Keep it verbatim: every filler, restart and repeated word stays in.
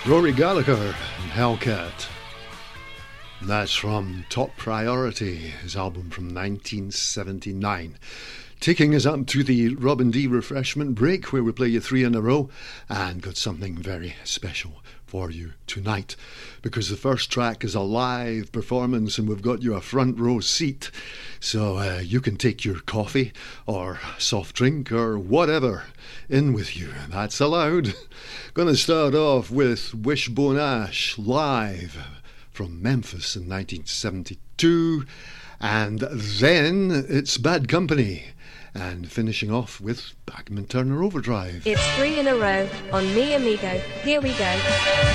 Rory Gallagher and Hellcat. That's from Top Priority, his album from nineteen seventy-nine. Taking us up to the Robin D refreshment break, where we play you three in a row, and got something very special for you tonight, because the first track is a live performance and we've got you a front row seat, so uh, you can take your coffee or soft drink or whatever in with you. That's allowed. Gonna start off with Wishbone Ash live from Memphis in nineteen seventy-two, and then it's Bad Company, and finishing off with Bagman Turner Overdrive. It's three in a row on Mi Amigo. Here we go.